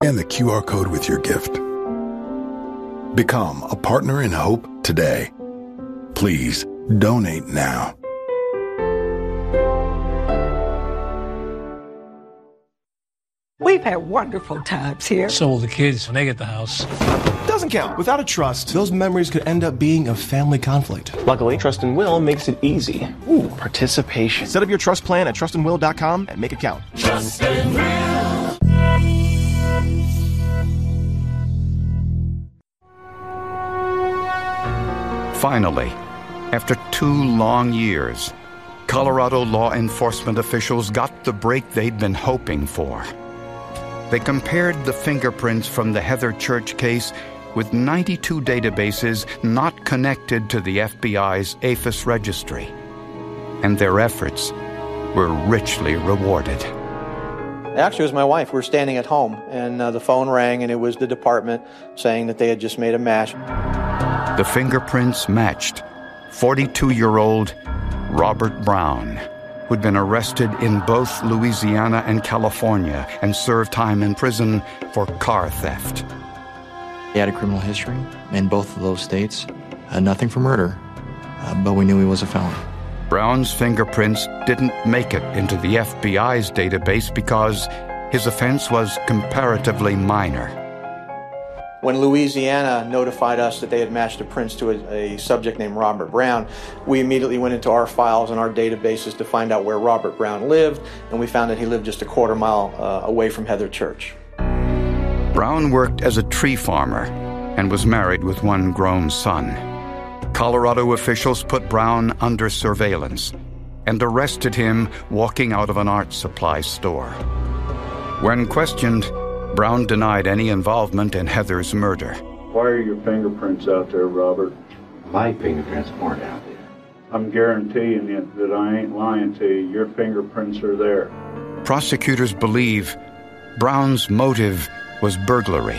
and the QR code with your gift. Become a partner in hope today. Please donate now. We've had wonderful times here. So will the kids when they get the house. Doesn't count. Without a trust, those memories could end up being a family conflict. Luckily, Trust and Will makes it easy. Ooh, participation. Set up your trust plan at trustandwill.com and make it count. Trust and Will. Finally, after 2 long years, Colorado law enforcement officials got the break they'd been hoping for. They compared the fingerprints from the Heather Church case with 92 databases not connected to the FBI's APHIS registry, and their efforts were richly rewarded. Actually, it was my wife. We were standing at home, and the phone rang, and it was the department saying that they had just made a match. The fingerprints matched 42-year-old Robert Brown, who'd been arrested in both Louisiana and California and served time in prison for car theft. He had a criminal history in both of those states. Nothing for murder, but we knew he was a felon. Brown's fingerprints didn't make it into the FBI's database because his offense was comparatively minor. When Louisiana notified us that they had matched the prints to a subject named Robert Brown, we immediately went into our files and our databases to find out where Robert Brown lived, and we found that he lived just a quarter mile away from Heather Church. Brown worked as a tree farmer and was married with one grown son. Colorado officials put Brown under surveillance and arrested him walking out of an art supply store. When questioned, Brown denied any involvement in Heather's murder. Why are your fingerprints out there, Robert? My fingerprints weren't out there. I'm guaranteeing you that I ain't lying to you. Your fingerprints are there. Prosecutors believe Brown's motive was burglary.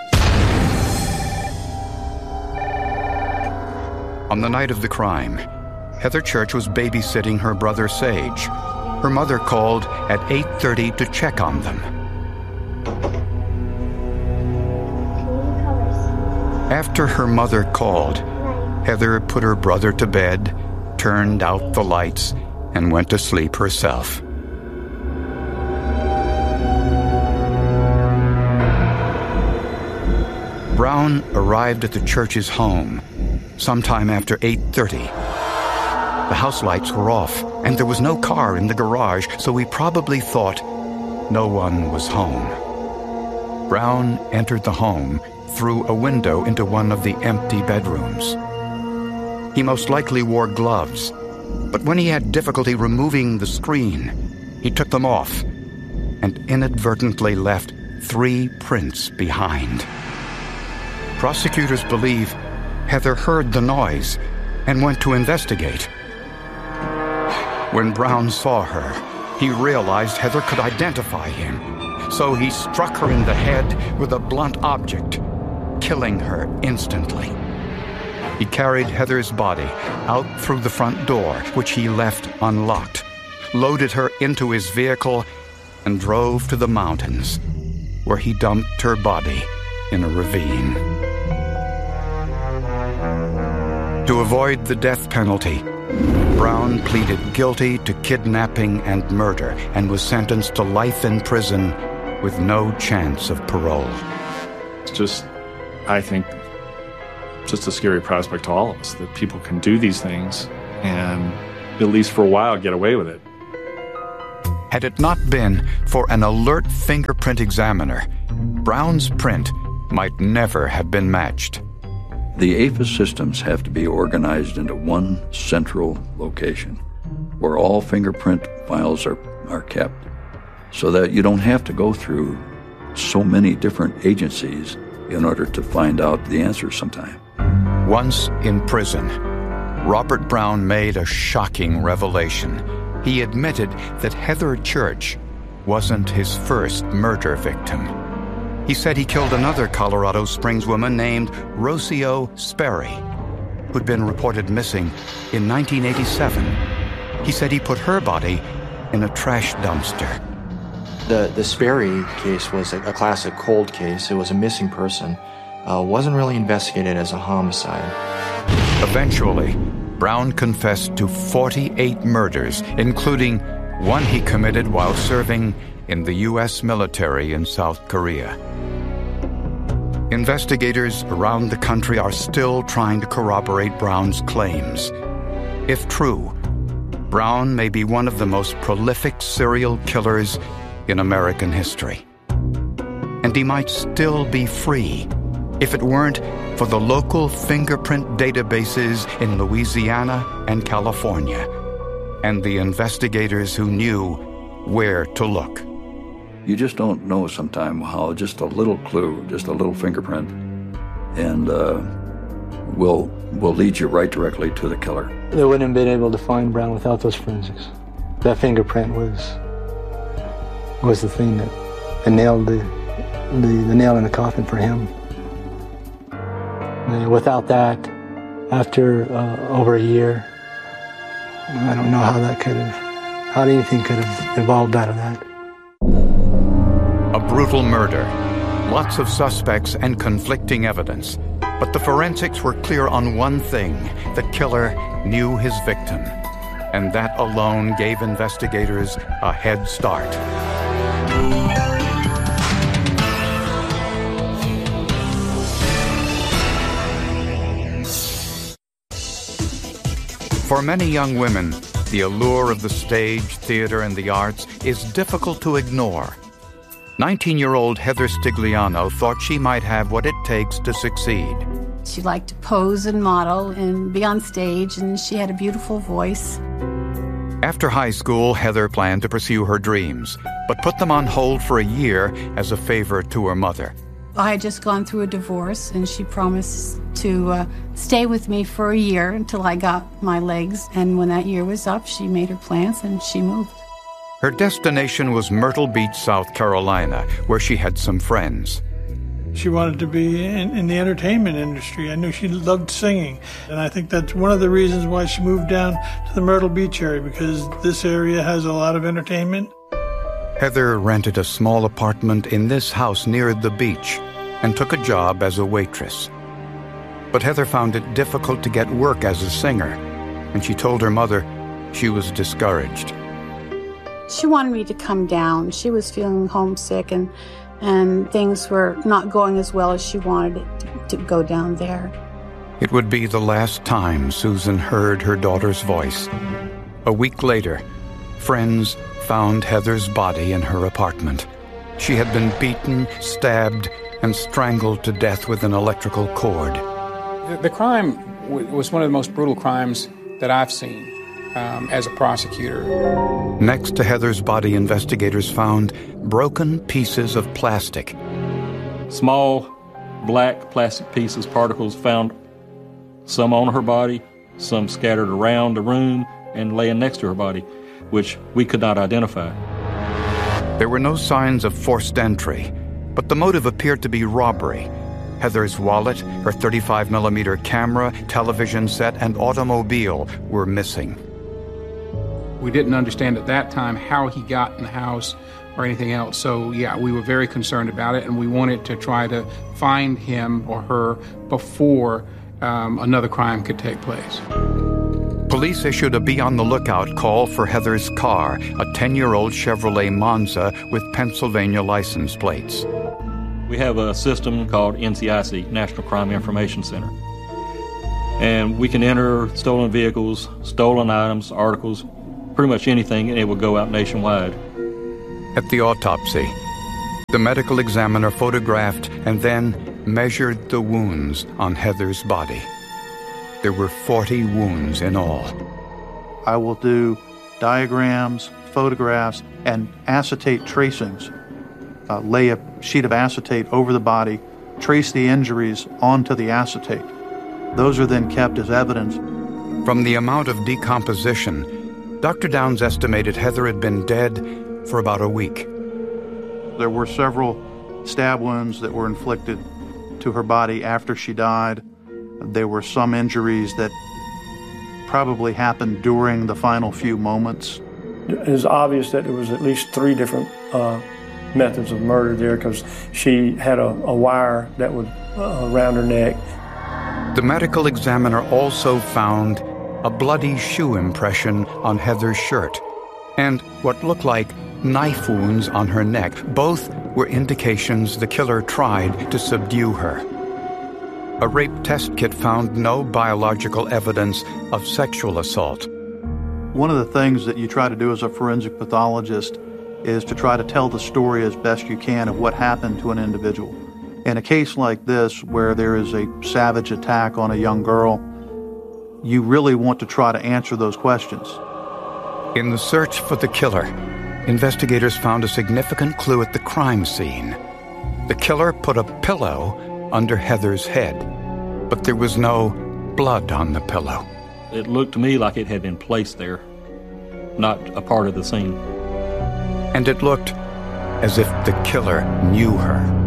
On the night of the crime, Heather Church was babysitting her brother Sage. Her mother called at 8:30 to check on them. After her mother called, Heather put her brother to bed, turned out the lights, and went to sleep herself. Brown arrived at the Church's home sometime after 8:30. The house lights were off, and there was no car in the garage, so we probably thought no one was home. Brown entered the home through a window into one of the empty bedrooms. He most likely wore gloves, but when he had difficulty removing the screen, he took them off and inadvertently left 3 prints behind. Prosecutors believe Heather heard the noise and went to investigate. When Brown saw her, he realized Heather could identify him, so he struck her in the head with a blunt object, killing her instantly. He carried Heather's body out through the front door, which he left unlocked, loaded her into his vehicle, and drove to the mountains, where he dumped her body in a ravine. To avoid the death penalty, Brown pleaded guilty to kidnapping and murder and was sentenced to life in prison with no chance of parole. It's just, I think, just a scary prospect to all of us that people can do these things and, at least for a while, get away with it. Had it not been for an alert fingerprint examiner, Brown's print might never have been matched. The APHIS systems have to be organized into one central location where all fingerprint files are kept, so that you don't have to go through so many different agencies in order to find out the answer sometime. Once in prison, Robert Brown made a shocking revelation. He admitted that Heather Church wasn't his first murder victim. He said he killed another Colorado Springs woman named Rocio Sperry, who'd been reported missing in 1987. He said he put her body in a trash dumpster. The Sperry case was a classic cold case. It was a missing person. Wasn't really investigated as a homicide. Eventually, Brown confessed to 48 murders, including one he committed while serving in the U.S. military in South Korea. Investigators around the country are still trying to corroborate Brown's claims. If true, Brown may be one of the most prolific serial killers in American history. And he might still be free if it weren't for the local fingerprint databases in Louisiana and California, and the investigators who knew where to look. You just don't know sometimes how just a little clue, just a little fingerprint, and will lead you right directly to the killer. They wouldn't have been able to find Brown without those forensics. That fingerprint was the thing that nailed the nail in the coffin for him. Without that, after over a year, I don't know how anything could have evolved out of that. A brutal murder, lots of suspects and conflicting evidence. But the forensics were clear on one thing: the killer knew his victim. And that alone gave investigators a head start. For many young women, the allure of the stage, theater, and the arts is difficult to ignore. 19-year-old Heather Stigliano thought she might have what it takes to succeed. She liked to pose and model and be on stage, and she had a beautiful voice. After high school, Heather planned to pursue her dreams, but put them on hold for a year as a favor to her mother. I had just gone through a divorce, and she promised to stay with me for a year until I got my legs. And when that year was up, she made her plans and she moved. Her destination was Myrtle Beach, South Carolina, where she had some friends. She wanted to be in the entertainment industry. I knew she loved singing. And I think that's one of the reasons why she moved down to the Myrtle Beach area, because this area has a lot of entertainment. Heather rented a small apartment in this house near the beach and took a job as a waitress. But Heather found it difficult to get work as a singer, and she told her mother she was discouraged. She wanted me to come down. She was feeling homesick, and things were not going as well as she wanted it to go down there. It would be the last time Susan heard her daughter's voice. A week later, friends found Heather's body in her apartment. She had been beaten, stabbed, and strangled to death with an electrical cord. The crime was one of the most brutal crimes that I've seen as a prosecutor. Next to Heather's body, investigators found broken pieces of plastic. Small, black plastic pieces, particles found, some on her body, some scattered around the room and laying next to her body, which we could not identify. There were no signs of forced entry, but the motive appeared to be robbery. Heather's wallet, her 35mm camera, television set, and automobile were missing. We didn't understand at that time how he got in the house or anything else. So, yeah, we were very concerned about it, and we wanted to try to find him or her before another crime could take place. Police issued a be-on-the-lookout call for Heather's car, a 10-year-old Chevrolet Monza with Pennsylvania license plates. We have a system called NCIC, National Crime Information Center. And we can enter stolen vehicles, stolen items, articles, pretty much anything, and it will go out nationwide. At the autopsy, the medical examiner photographed and then measured the wounds on Heather's body. There were 40 wounds in all. I will do diagrams, photographs, and acetate tracings. Lay a sheet of acetate over the body, trace the injuries onto the acetate. Those are then kept as evidence. From the amount of decomposition, Dr. Downs estimated Heather had been dead for about a week. There were several stab wounds that were inflicted to her body after she died. There were some injuries that probably happened during the final few moments. It is obvious that there was at least 3 different methods of murder there because she had a wire that would around her neck. The medical examiner also found a bloody shoe impression on Heather's shirt and what looked like knife wounds on her neck. Both were indications the killer tried to subdue her. A rape test kit found no biological evidence of sexual assault. One of the things that you try to do as a forensic pathologist is to try to tell the story as best you can of what happened to an individual. In a case like this, where there is a savage attack on a young girl, you really want to try to answer those questions. In the search for the killer, investigators found a significant clue at the crime scene. The killer put a pillow under Heather's head, but there was no blood on the pillow. It looked to me like it had been placed there, not a part of the scene. And it looked as if the killer knew her.